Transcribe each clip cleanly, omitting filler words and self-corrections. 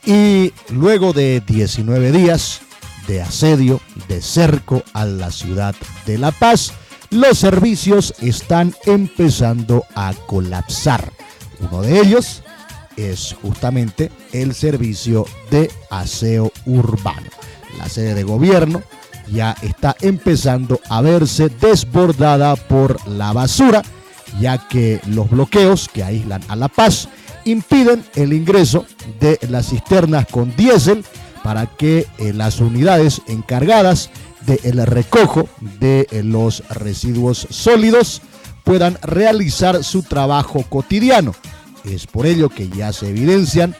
Y luego de 19 días de asedio, de cerco a la ciudad de La Paz, los servicios están empezando a colapsar. Uno de ellos es justamente el servicio de aseo urbano. La sede de gobierno ya está empezando a verse desbordada por la basura, ya que los bloqueos que aíslan a La Paz impiden el ingreso de las cisternas con diésel para que las unidades encargadas del recojo de los residuos sólidos puedan realizar su trabajo cotidiano. Es por ello que ya se evidencian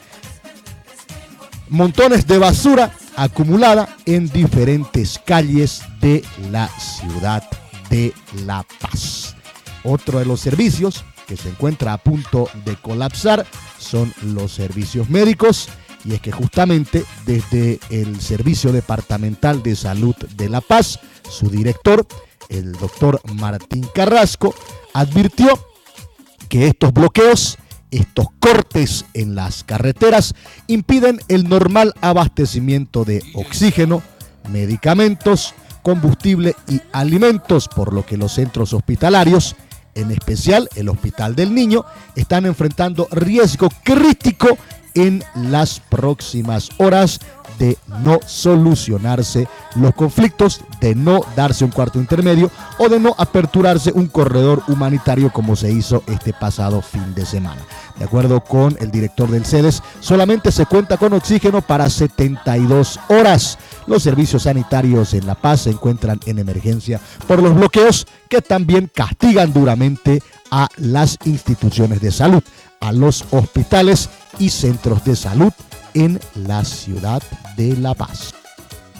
montones de basura acumulada en diferentes calles de la ciudad de La Paz. Otro de los servicios que se encuentra a punto de colapsar son los servicios médicos, y es que justamente desde el Servicio Departamental de Salud de La Paz, su director, el doctor Martín Carrasco, advirtió que estos bloqueos, estos cortes en las carreteras impiden el normal abastecimiento de oxígeno, medicamentos, combustible y alimentos, por lo que los centros hospitalarios, en especial el Hospital del Niño, están enfrentando riesgo crítico en las próximas horas de no solucionarse los conflictos, de no darse un cuarto intermedio o de no aperturarse un corredor humanitario como se hizo este pasado fin de semana. De acuerdo con el director del CEDES, solamente se cuenta con oxígeno para 72 horas. Los servicios sanitarios en La Paz se encuentran en emergencia por los bloqueos que también castigan duramente a las instituciones de salud, a los hospitales y centros de salud en la ciudad de La Paz.